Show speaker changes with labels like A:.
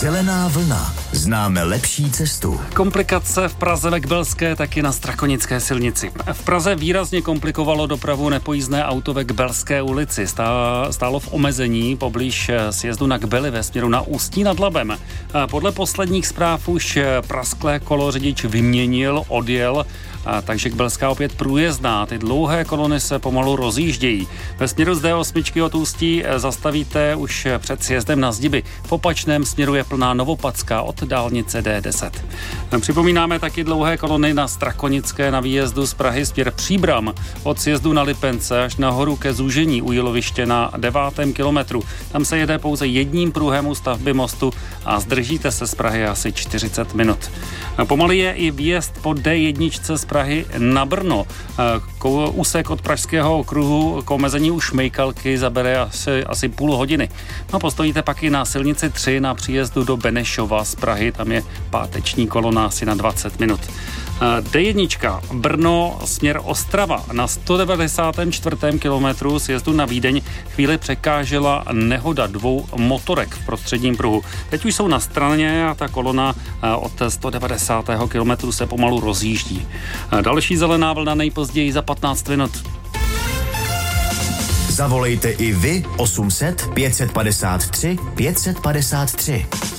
A: Zelená vlna. Známe lepší cestu.
B: Komplikace v Praze ve Kbelské, taky na Strakonické silnici. V Praze výrazně komplikovalo dopravu nepojízdné auto ve Kbelské ulici. Stálo v omezení poblíž sjezdu na Kbely ve směru na Ústí nad Labem. Podle posledních zpráv už prasklé kolo řidič vyměnil, odjel, takže Kbelská opět průjezdná. Ty dlouhé kolony se pomalu rozjíždějí. Ve směru z D8 od Ústí zastavíte už před sjezdem na Zdiby. V opačném směru je plná Novopadská od dálnice D10. Připomínáme taky dlouhé kolony na Strakonické na výjezdu z Prahy směr Příbram. Od sjezdu na Lipence až nahoru ke zúžení u Jíloviště na 9. kilometru. Tam se jede pouze jedním pruhem u stavby mostu a zdržíte se z Prahy asi 40 minut. Pomalý je i výjezd po D1 z Prahy na Brno. Úsek od Pražského okruhu k omezení u Šmejkalky zabere asi půl hodiny. No, postojíte pak i na silnici 3 na příjezdu do Benešova z Prahy, tam je páteční kolona asi na 20 minut. D1 Brno směr Ostrava na 194. kilometru sjezdu na Vídeň chvíli překážela nehoda 2 motorek v prostředním pruhu. Teď už jsou na straně a ta kolona od 190. kilometru se pomalu rozjíždí. Další zelená vlna nejpozději za 15 minut.
A: Zavolejte i vy 800 553 553.